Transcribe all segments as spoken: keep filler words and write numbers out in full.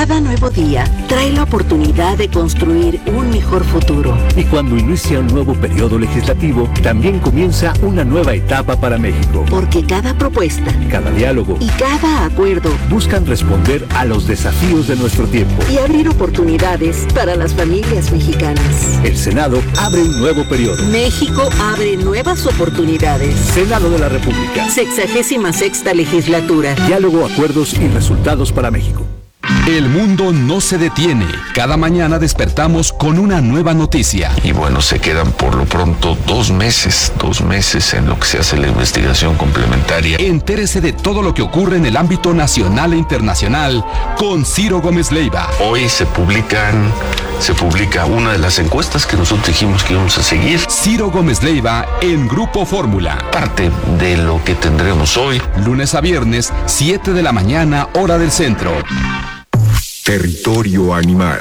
Cada nuevo día trae la oportunidad de construir un mejor futuro. Y cuando inicia un nuevo periodo legislativo, también comienza una nueva etapa para México. Porque cada propuesta, cada diálogo y cada acuerdo buscan responder a los desafíos de nuestro tiempo y abrir oportunidades para las familias mexicanas. El Senado abre un nuevo periodo. México abre nuevas oportunidades. Senado de la República. Sexagésima sexta legislatura. Diálogo, acuerdos y resultados para México. El mundo no se detiene. Cada mañana despertamos con una nueva noticia. Y bueno, se quedan por lo pronto dos meses, dos meses en lo que se hace la investigación complementaria. Entérese de todo lo que ocurre en el ámbito nacional e internacional con Ciro Gómez Leiva. Hoy se publican, se publica una de las encuestas que nosotros dijimos que íbamos a seguir. Ciro Gómez Leiva en Grupo Fórmula. Parte de lo que tendremos hoy. Lunes a viernes, siete de la mañana, hora del centro. Territorio Animal.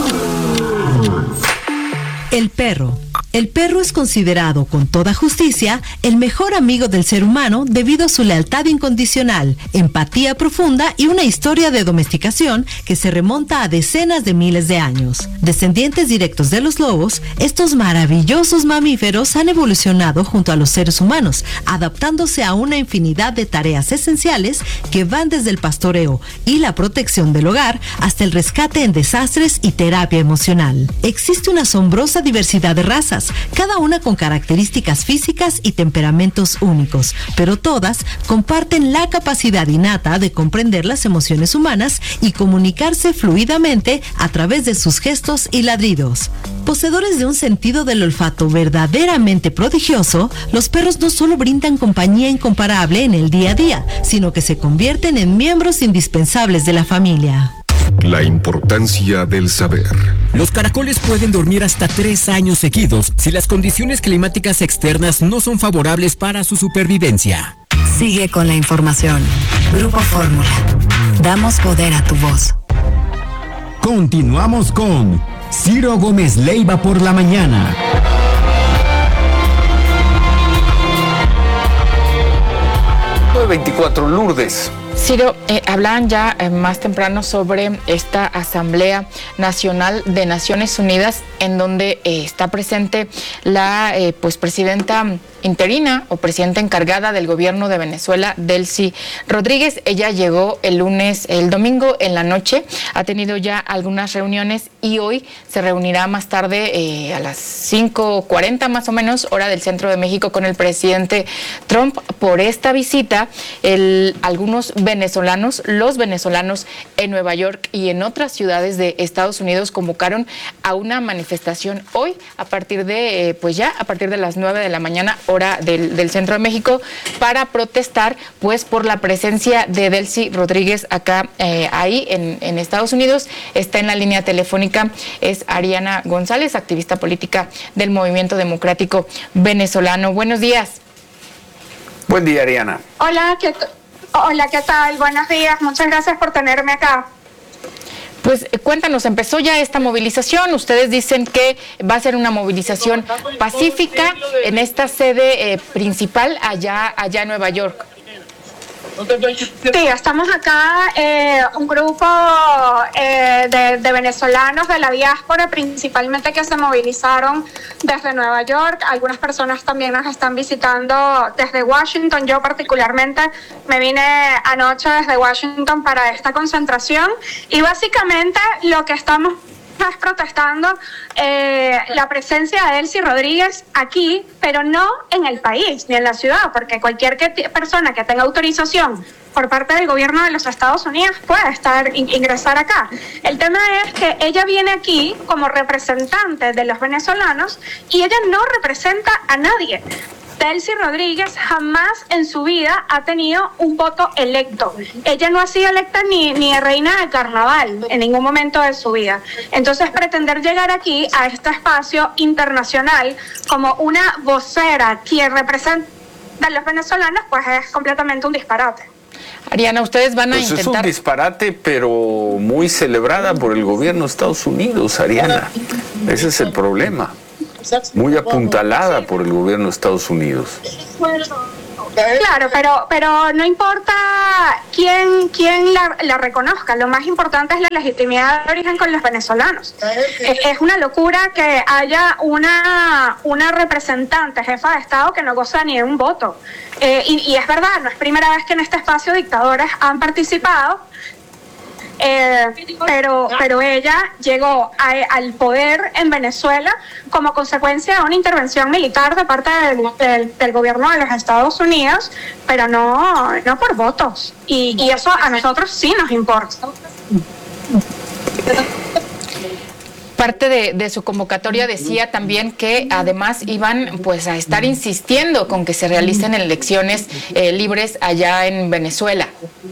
El perro. El perro es considerado con toda justicia el mejor amigo del ser humano debido a su lealtad incondicional, empatía profunda y una historia de domesticación que se remonta a decenas de miles de años. Descendientes directos de los lobos, estos maravillosos mamíferos han evolucionado junto a los seres humanos, adaptándose a una infinidad de tareas esenciales que van desde el pastoreo y la protección del hogar hasta el rescate en desastres y terapia emocional. Existe una asombrosa diversidad de razas, cada una con características físicas y temperamentos únicos, pero todas comparten la capacidad innata de comprender las emociones humanas y comunicarse fluidamente a través de sus gestos y ladridos. Poseedores de un sentido del olfato verdaderamente prodigioso, los perros no solo brindan compañía incomparable en el día a día, sino que se convierten en miembros indispensables de la familia. La importancia del saber. Los caracoles pueden dormir hasta tres años seguidos si las condiciones climáticas externas no son favorables para su supervivencia. Sigue con la información. Grupo Fórmula. Damos poder a tu voz. Continuamos con Ciro Gómez Leiva por la mañana. nueve veinticuatro, Lourdes. Ciro, eh, hablaban ya eh, más temprano sobre esta Asamblea Nacional de Naciones Unidas en donde eh, está presente la eh, pues presidenta interina o presidenta encargada del gobierno de Venezuela, Delcy Rodríguez. Ella llegó el lunes, el domingo en la noche, ha tenido ya algunas reuniones y hoy se reunirá más tarde eh, a las cinco cuarenta más o menos, hora del centro de México, con el presidente Trump por esta visita. El, algunos venezolanos, los venezolanos en Nueva York y en otras ciudades de Estados Unidos convocaron a una manifestación hoy a partir de, eh, pues ya a partir de las nueve de la mañana, hora del, del centro de México, para protestar pues por la presencia de Delcy Rodríguez acá, eh, ahí en, en Estados Unidos. Está en la línea telefónica, es Ariana González, activista política del Movimiento Democrático Venezolano. Buenos días. Buen día, Ariana. Hola, ¿qué, hola, ¿qué tal? Buenos días, muchas gracias por tenerme acá. Pues cuéntanos, empezó ya esta movilización, ustedes dicen que va a ser una movilización pacífica en esta sede eh, principal allá, allá en Nueva York. Sí, estamos acá, eh, un grupo eh, de, de venezolanos de la diáspora, principalmente que se movilizaron desde Nueva York. Algunas personas también nos están visitando desde Washington. Yo particularmente me vine anoche desde Washington para esta concentración y básicamente lo que estamos es protestando eh, la presencia de Delcy Rodríguez aquí, pero no en el país ni en la ciudad, porque cualquier que t- persona que tenga autorización por parte del gobierno de los Estados Unidos puede estar in- ingresar acá. El tema es que ella viene aquí como representante de los venezolanos y ella no representa a nadie. Delcy Rodríguez jamás en su vida ha tenido un voto electo. Ella no ha sido electa ni, ni reina de carnaval en ningún momento de su vida. Entonces, pretender llegar aquí a este espacio internacional como una vocera quien representa a los venezolanos, pues es completamente un disparate. Ariana, ustedes van a pues intentar... Es un disparate, pero muy celebrada por el gobierno de Estados Unidos, Ariana. Ese es el problema. Muy apuntalada por el gobierno de Estados Unidos. Claro, pero pero no importa quién quién la, la reconozca, lo más importante es la legitimidad de origen con los venezolanos. Es, es una locura que haya una una representante, jefa de Estado, que no goza ni de un voto. Eh, y, y es verdad, no es primera vez que en este espacio dictadores han participado. Eh, pero pero ella llegó a, al poder en Venezuela como consecuencia de una intervención militar de parte del, del, del gobierno de los Estados Unidos, pero no no por votos, y, y eso a nosotros sí nos importa. Parte de, de su convocatoria decía también que además iban pues a estar insistiendo con que se realicen elecciones eh, libres allá en Venezuela.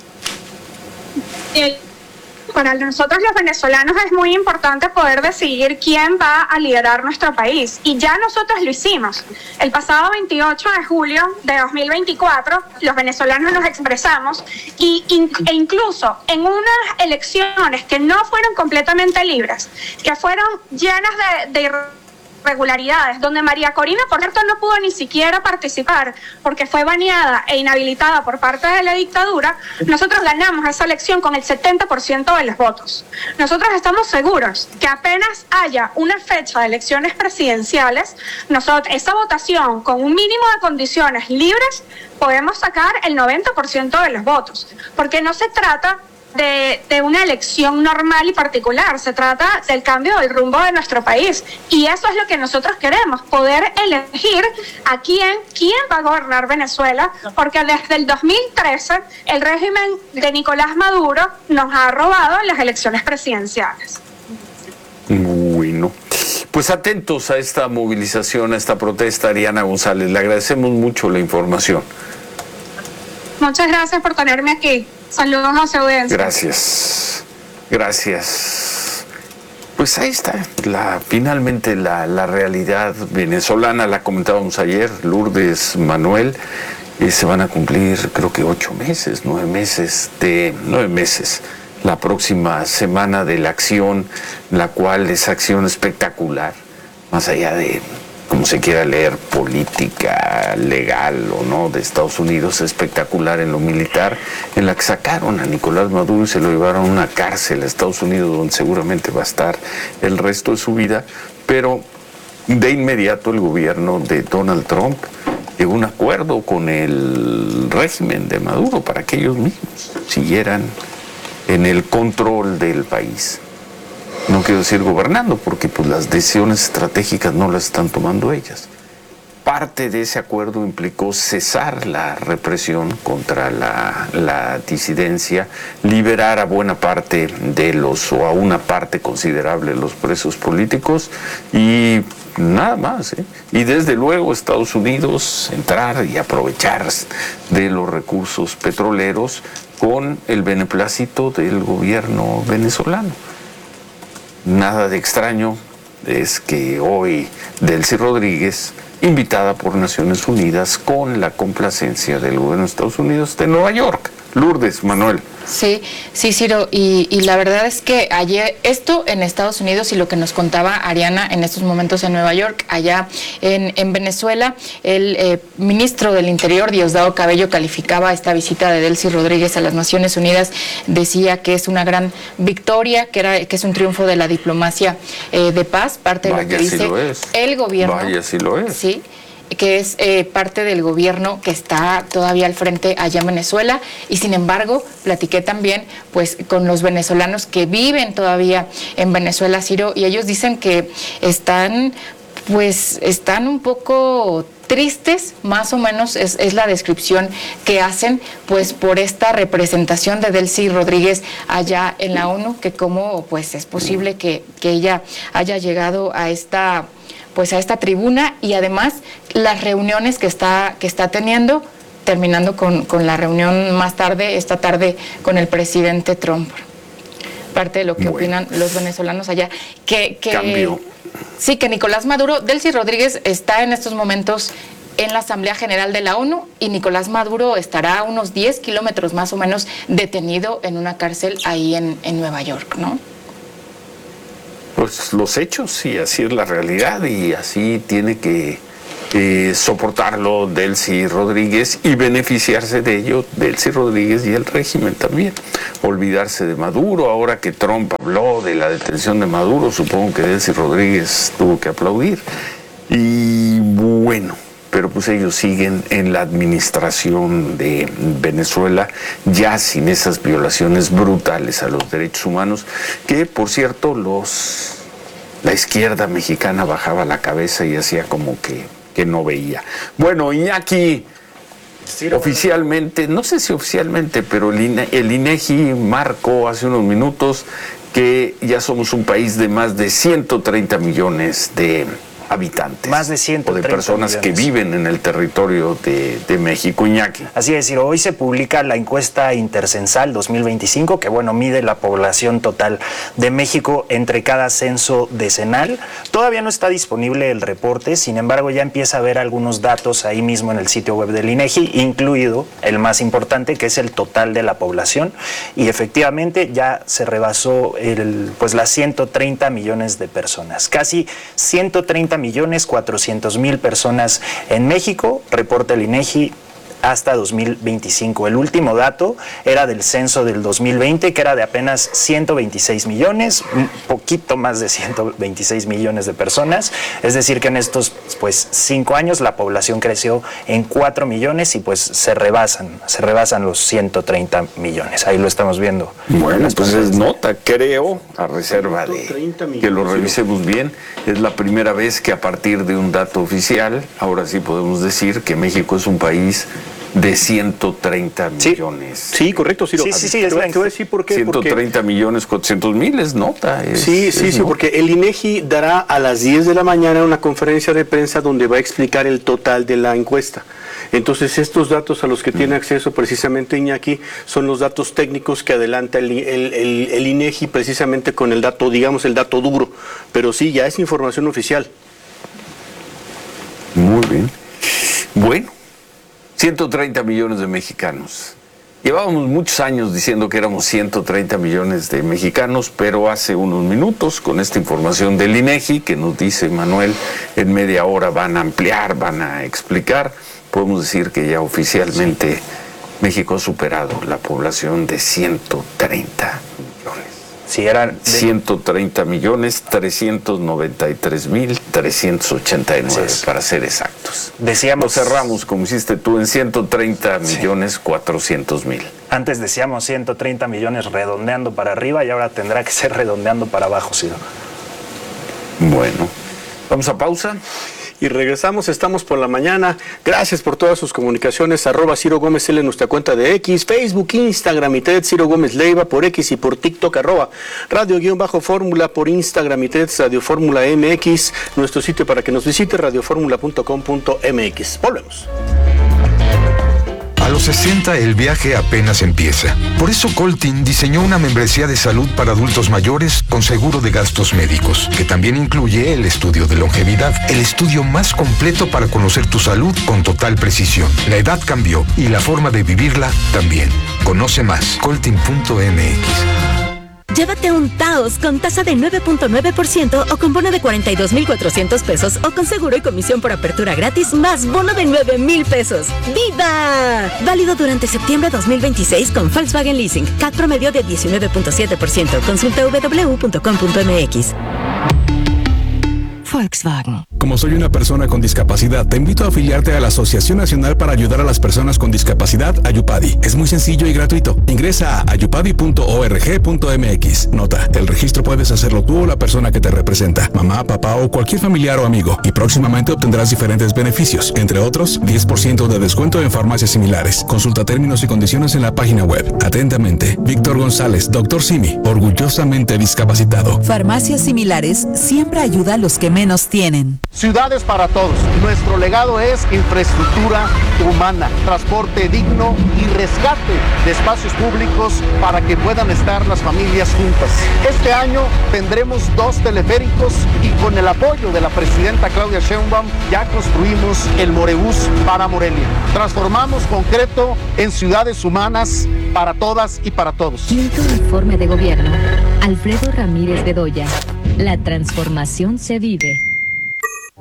Sí. Para nosotros los venezolanos es muy importante poder decidir quién va a liderar nuestro país, y ya nosotros lo hicimos. El pasado veintiocho de julio de dos mil veinticuatro los venezolanos nos expresamos y, e incluso en unas elecciones que no fueron completamente libres, que fueron llenas de, de irregularidades, donde María Corina, por cierto, no pudo ni siquiera participar porque fue baneada e inhabilitada por parte de la dictadura, nosotros ganamos esa elección con el setenta por ciento de los votos. Nosotros estamos seguros que apenas haya una fecha de elecciones presidenciales, nosotros, esa votación con un mínimo de condiciones libres, podemos sacar el noventa por ciento de los votos, porque no se trata De, de una elección normal y particular, se trata del cambio del rumbo de nuestro país, y eso es lo que nosotros queremos, poder elegir a quién, quién va a gobernar Venezuela, porque desde el dos mil trece el régimen de Nicolás Maduro nos ha robado las elecciones presidenciales. Bueno, pues atentos a esta movilización, a esta protesta, Ariana González, le agradecemos mucho la información. Muchas gracias por tenerme aquí. Saludos a su audiencia. Gracias, gracias. Pues ahí está, la, finalmente la, la realidad venezolana, la comentábamos ayer, Lourdes, Manuel, eh, se van a cumplir creo que ocho meses, nueve meses de, nueve meses, la próxima semana de la acción, la cual es acción espectacular, más allá de como se quiera leer, política, legal o no, de Estados Unidos, espectacular en lo militar, en la que sacaron a Nicolás Maduro y se lo llevaron a una cárcel a Estados Unidos, donde seguramente va a estar el resto de su vida, pero de inmediato el gobierno de Donald Trump llegó a un acuerdo con el régimen de Maduro para que ellos mismos siguieran en el control del país. No quiero decir gobernando, porque pues las decisiones estratégicas no las están tomando ellas. Parte de ese acuerdo implicó cesar la represión contra la, la disidencia, liberar a buena parte de los, o a una parte considerable de los presos políticos, y nada más, ¿eh? Y desde luego Estados Unidos entrar y aprovechar de los recursos petroleros con el beneplácito del gobierno venezolano. Nada de extraño es que hoy Delcy Rodríguez, invitada por Naciones Unidas con la complacencia del gobierno de Estados Unidos de Nueva York. Lourdes, Manuel. Sí, sí, Ciro, y, y la verdad es que ayer, esto en Estados Unidos y lo que nos contaba Ariana en estos momentos en Nueva York, allá en, en Venezuela, el eh, ministro del Interior, Diosdado Cabello, calificaba esta visita de Delcy Rodríguez a las Naciones Unidas, decía que es una gran victoria, que, era, que es un triunfo de la diplomacia eh, de paz, parte de Vaya, lo que dice sí lo es. el gobierno. Vaya, sí lo es. Sí, que es eh, parte del gobierno que está todavía al frente allá en Venezuela, y sin embargo platiqué también pues con los venezolanos que viven todavía en Venezuela, Ciro, y ellos dicen que están pues están un poco tristes, más o menos es, es la descripción que hacen, pues por esta representación de Delcy Rodríguez allá en la ONU, que cómo pues es posible que, que ella haya llegado a esta pues a esta tribuna, y además las reuniones que está, que está teniendo, terminando con, con la reunión más tarde, esta tarde, con el presidente Trump. Parte de lo que bueno. opinan los venezolanos allá. Que, que, Cambio. Sí, que Nicolás Maduro, Delcy Rodríguez está en estos momentos en la Asamblea General de la ONU, y Nicolás Maduro estará a unos diez kilómetros más o menos detenido en una cárcel ahí en, en Nueva York, ¿no? Pues los hechos, sí, así es la realidad, y así tiene que eh, soportarlo Delcy Rodríguez y beneficiarse de ello Delcy Rodríguez y el régimen también. Olvidarse de Maduro, ahora que Trump habló de la detención de Maduro, supongo que Delcy Rodríguez tuvo que aplaudir. Y bueno, pero pues ellos siguen en la administración de Venezuela, ya sin esas violaciones brutales a los derechos humanos, que por cierto los la izquierda mexicana bajaba la cabeza y hacía como que, que no veía. Bueno, Iñaki, sí, oficialmente, no sé si oficialmente, pero el, INE, el INEGI marcó hace unos minutos que ya somos un país de más de ciento treinta millones de habitantes. Más de ciento treinta o de personas millones. Que viven en el territorio de, de México. Iñaki. Así es, Ciro, hoy se publica la encuesta Intercensal dos mil veinticinco, que bueno, mide la población total de México entre cada censo decenal. Todavía no está disponible el reporte, sin embargo ya empieza a ver algunos datos ahí mismo en el sitio web del INEGI, incluido el más importante, que es el total de la población, y efectivamente ya se rebasó el, pues las ciento treinta millones de personas, casi ciento treinta millones cuatrocientos mil personas en México, reporta el INEGI hasta dos mil veinticinco. El último dato era del censo del dos mil veinte, que era de apenas ciento veintiséis millones, un poquito más de ciento veintiséis millones de personas, es decir que en estos pues cinco años la población creció en cuatro millones y pues se rebasan, se rebasan los ciento treinta millones, ahí lo estamos viendo. Bueno, pues es nota, creo, a reserva de que lo revisemos bien, es la primera vez que a partir de un dato oficial, ahora sí podemos decir que México es un país de ciento treinta millones. Sí, correcto, Ciro. Sí, sí, sí. Te voy a decir por qué. ciento treinta millones cuatrocientos mil es nota. Es, sí, sí, es sí, nota. porque el INEGI dará a las diez de la mañana una conferencia de prensa donde va a explicar el total de la encuesta. Entonces, estos datos a los que tiene acceso precisamente Iñaki son los datos técnicos que adelanta el, el, el, el INEGI precisamente con el dato, digamos, el dato duro. Pero sí, ya es información oficial. Muy bien. Bueno. ciento treinta millones de mexicanos. Llevábamos muchos años diciendo que éramos ciento treinta millones de mexicanos, pero hace unos minutos, con esta información del INEGI, que nos dice Manuel, en media hora van a ampliar, van a explicar, podemos decir que ya oficialmente México ha superado la población de ciento treinta millones. Sí, eran de... ciento treinta millones trescientos noventa y tres mil trescientos ochenta y nueve, sí, para ser exactos. Decíamos... Lo cerramos, como hiciste tú, en ciento treinta millones cuatrocientos mil. Antes decíamos ciento treinta millones redondeando para arriba y ahora tendrá que ser redondeando para abajo, Ciro. Bueno, vamos a pausa. Y regresamos, estamos por la mañana. Gracias por todas sus comunicaciones. Arroba Ciro Gómez L en nuestra cuenta de X, Facebook, Instagram y T E D Ciro Gómez Leiva por X y por TikTok. Arroba Radio-Fórmula por Instagram y T E D Radio Fórmula M X. Nuestro sitio para que nos visite radioformula punto com punto m x. Volvemos. A los sesenta el viaje apenas empieza. Por eso Coltin diseñó una membresía de salud para adultos mayores con seguro de gastos médicos, que también incluye el estudio de longevidad, el estudio más completo para conocer tu salud con total precisión. La edad cambió y la forma de vivirla también. Conoce más, coltin punto m x. Llévate un Taos con tasa de nueve punto nueve por ciento o con bono de cuarenta y dos mil cuatrocientos pesos o con seguro y comisión por apertura gratis más bono de nueve mil pesos. ¡Viva! Válido durante septiembre dos mil veintiséis con Volkswagen Leasing. C A T promedio de diecinueve punto siete por ciento. Consulta w w w punto com punto m x. Volkswagen. Como soy una persona con discapacidad, te invito a afiliarte a la Asociación Nacional para Ayudar a las Personas con Discapacidad, Ayupadi. Es muy sencillo y gratuito. Ingresa a ayupadi punto org punto m x. Nota, el registro puedes hacerlo tú o la persona que te representa, mamá, papá o cualquier familiar o amigo, y próximamente obtendrás diferentes beneficios, entre otros, diez por ciento de descuento en farmacias similares. Consulta términos y condiciones en la página web. Atentamente, Víctor González, doctor Simi, orgullosamente discapacitado. Farmacias similares siempre ayuda a los que menos tienen. Ciudades para todos. Nuestro legado es infraestructura humana, transporte digno y rescate de espacios públicos para que puedan estar las familias juntas. Este año tendremos dos teleféricos y con el apoyo de la presidenta Claudia Sheinbaum ya construimos el Morebús para Morelia. Transformamos concreto en ciudades humanas para todas y para todos. Quinto informe de gobierno. Alfredo Ramírez Bedoya. La transformación se vive.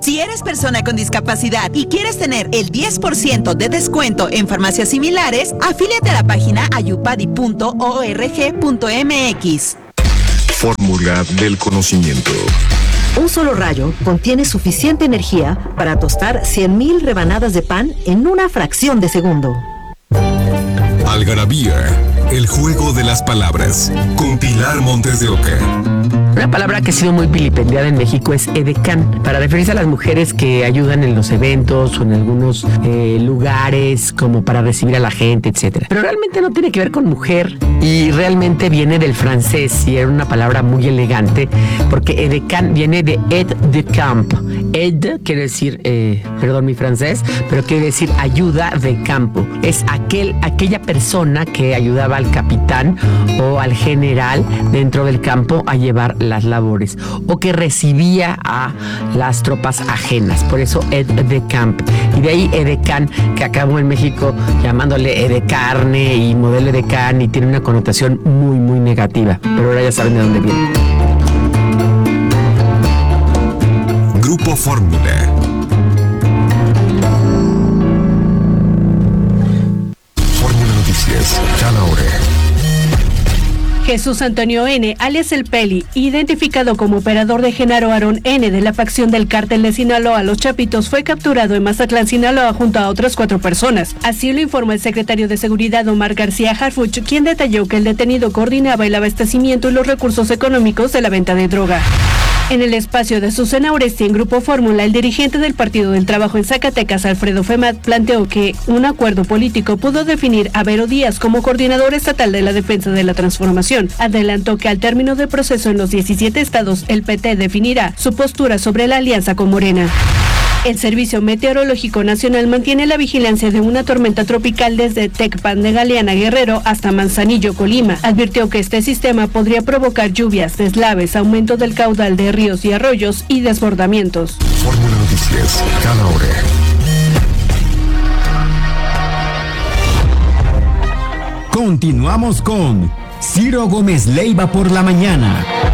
Si eres persona con discapacidad y quieres tener el diez por ciento de descuento en farmacias similares, afíliate a la página ayupadi punto org punto mx. Fórmula del conocimiento. Un solo rayo contiene suficiente energía para tostar cien mil rebanadas de pan en una fracción de segundo. Algarabía, el juego de las palabras, con Pilar Montes de Oca. Una palabra que ha sido muy vilipendiada en México es edecán, para referirse a las mujeres que ayudan en los eventos o en algunos eh, lugares, como para recibir a la gente, etcétera. Pero realmente no tiene que ver con mujer y realmente viene del francés y era una palabra muy elegante porque edecán viene de aide de camp. Aide quiere decir, eh, perdón mi francés, pero quiere decir ayuda de campo. Es aquel, aquella persona que ayudaba al capitán o al general dentro del campo a llevar las labores o que recibía a las tropas ajenas, por eso aide de camp, y de ahí edecán, que acabó en México llamándole edecarne y modelo edecán y tiene una connotación muy muy negativa, pero ahora ya saben de dónde viene. Grupo Fórmula. Fórmula Noticias, cada hora. Jesús Antonio N., alias El Peli, identificado como operador de Genaro Aarón N. de la facción del cártel de Sinaloa Los Chapitos, fue capturado en Mazatlán, Sinaloa, junto a otras cuatro personas. Así lo informó el secretario de Seguridad, Omar García Harfuch, quien detalló que el detenido coordinaba el abastecimiento y los recursos económicos de la venta de droga. En el espacio de Susana Oresti en Grupo Fórmula, el dirigente del Partido del Trabajo en Zacatecas, Alfredo Femat, planteó que un acuerdo político pudo definir a Vero Díaz como coordinador estatal de la defensa de la transformación. Adelantó que al término del proceso en los diecisiete estados, el P T definirá su postura sobre la alianza con Morena. El Servicio Meteorológico Nacional mantiene la vigilancia de una tormenta tropical desde Tecpan de Galeana, Guerrero, hasta Manzanillo, Colima. Advirtió que este sistema podría provocar lluvias, deslaves, aumento del caudal de ríos y arroyos y desbordamientos. Fórmula Noticias, cada hora. Continuamos con Ciro Gómez Leiva por la mañana.